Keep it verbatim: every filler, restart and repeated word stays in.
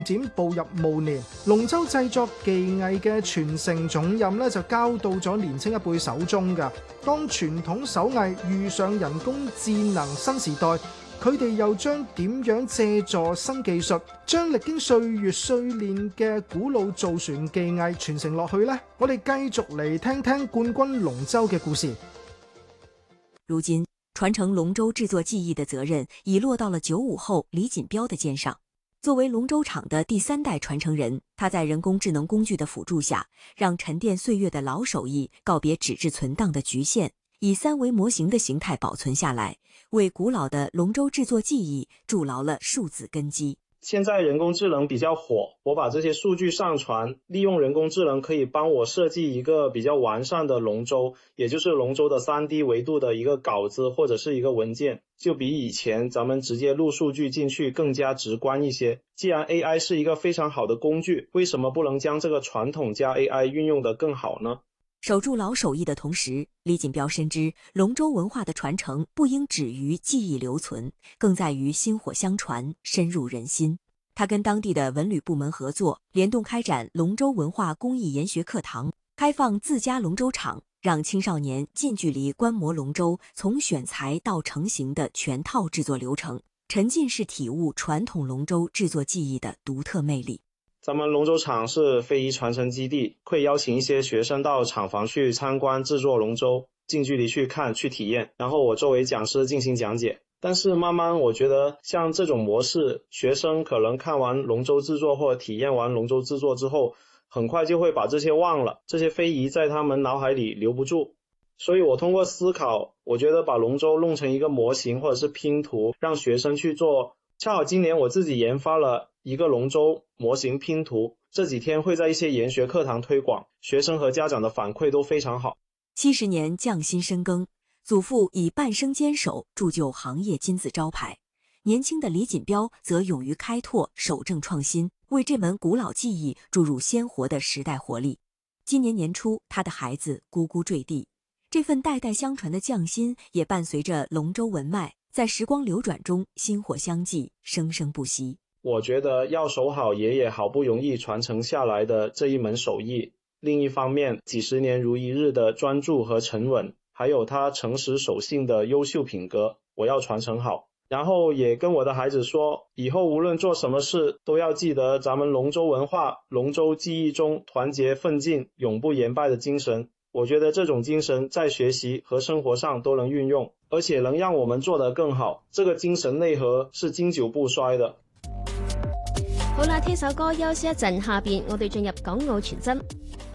漸步入暮年，龍舟製作技藝嘅傳承重任咧就交到咗年青一輩手中㗎。當傳統手藝遇上人工智能新時代，佢哋又將點樣借助新技術，將歷經歲月訓練嘅古老造船技藝傳承落去呢？我哋繼續嚟聽聽冠軍龍舟嘅故事。 如今，傳承龍舟製作技藝的責任已落到了九五後李錦標的肩上。作為龍舟廠的第三代傳承人，他在人工智能工具的輔助下，讓沉澱歲月的老手藝告別紙質存檔的局限，以三維模型的形態保存下來，為古老的龍舟製作技藝築牢了數字根基。 現在人工智能比較火，我把這些數據上傳，利用人工智能可以幫我設計一個比較完善的龍舟，也就是龍舟的 三 D 維度的一個稿子或者是一個文件，就比以前咱們直接錄數據進去更加直觀一些。既然 A I 是一個非常好的工具，為什麼不能將這個傳統加 A I 運用得更好呢？ 守住老手藝的同時，李錦標深知龍舟文化的傳承不應止於記憶留存，更在於薪火相傳，深入人心。他跟當地的文旅部門合作，聯動開展龍舟文化工藝研學課堂，開放自家龍舟廠，讓青少年近距離觀摩龍舟從選材到成型的全套製作流程，沉浸式體悟傳統龍舟製作技藝的獨特魅力。 咱們龍舟廠是非遺傳承基地，會邀請一些學生到廠房去參觀製作龍舟，近距離去看去體驗，然後我作為講師進行講解。但是慢慢我覺得像這種模式，學生可能看完龍舟製作或體驗完龍舟製作之後，很快就會把這些忘了，這些非遺在他們腦海裡留不住。所以我通過思考，我覺得把龍舟弄成一個模型或者是拼圖，讓學生去做。恰好今年我自己研發了一個龍舟模型拼圖，這幾天會在一些研學課堂推廣，學生和家長的反饋都非常好。 七十年匠心深耕，祖父以半生堅守鑄就行業金字招牌，年輕的李錦標則勇於開拓，守正創新，為這門古老技藝注入鮮活的時代活力。今年年初，他的孩子咕咕墜地，這份代代相傳的匠心也伴隨着龍舟文脈，在時光流轉中薪火相繼，生生不息。 我覺得要守好爺爺好不容易傳承下來的這一門手藝，另一方面幾十年如一日的專注和沉穩，還有他誠實守信的優秀品格，我要傳承好。然後也跟我的孩子說，以後無論做什麼事，都要記得咱們龍舟文化、龍舟技藝中團結奮進、永不言敗的精神。我覺得這種精神在學習和生活上都能運用，而且能讓我們做得更好。這個精神內核是經久不衰的。 好啦，聽首歌休息一陣，下邊我哋進入港澳傳真。